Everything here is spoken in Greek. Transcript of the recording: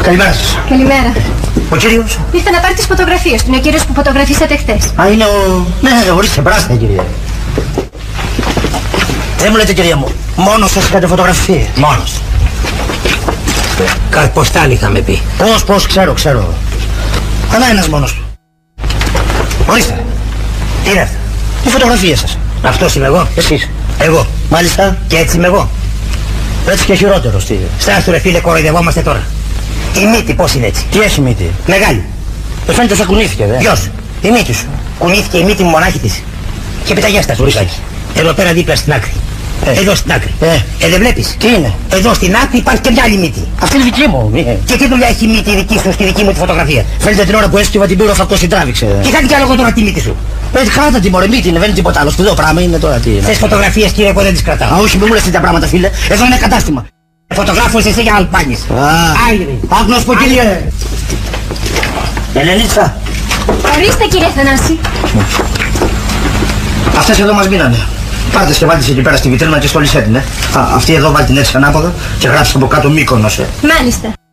Καλημέρα σας. Καλημέρα. Ο κύριος? Ήρθα να πάρει τις φωτογραφίες του. Είναι ο κύριος που φωτογραφίσατε χτες. Α, είναι ο... Ναι, ορίστε, πράσινα κυρία. Δεν μου λέτε κυρία μου, μόνος σας είχατε φωτογραφίες? Μόνος. Καρποστάλ είχαμε πει. Πώς, ξέρω. Αλλά ένας μόνος του. Ορίστε. Τι είναι αυτά? Οι φωτογραφίες σας. Αυτός είμαι εγώ. Εσείς? Εγώ. Μάλιστα. Και έτσι είμαι εγώ. Έτσι και χειρότερος, τι? Στάσου ρε φίλε, κοροϊδευόμαστε τώρα. Η μύτη πώς είναι έτσι? Τι έχει μύτη? Μεγάλη. Φαίνεται σαν κουνήθηκε, δε. Ποιος? Η μύτη σου. Κουνήθηκε η μύτη μου μονάχη της. Και πεταγιάστα σου ρισάκι. Εδώ πέρα δίπλα στην άκρη. Εδώ στην άκρη. Δεν βλέπεις? Τι είναι? Εδώ στην άκρη υπάρχει και μια άλλη μύτη. Αυτή είναι δική μου. Και τι δουλειά έχει η μύτη δική σου στη δική μου τη φωτογραφία? Φαίνεται την ώρα που έσκυβα την πύρο αυτός την τράβηξε. Και κάτι κι άλλο εγώ τώρα τη μύτη σου. Κράτα τη μωρέ, μύτη είναι, δεν είναι τίποτα άλλο. Σπουδαίο πράγμα είναι τώρα τι είναι. Θες φωτογραφίες κύριε, εγώ δεν τις κρατάω. Α, όχι, μην μου λες τέτοια πράγματα φίλε. Εδώ είναι κατάστημα. Φωτογράφος εσύ για να αλπάνεις. Άκου να σου πω κύριε. Ελενίτσα. Ορίστε κύριε Θανάση. Αυτές εδώ μας μείνανε. Πάρτε και βάλτε εκεί πέρα στη βιτρίνα και στολίσέ την, Αυτή εδώ βάλτε την έτσι ανάποδα και γράψτε από κάτω Μύκονος, Μάλιστα.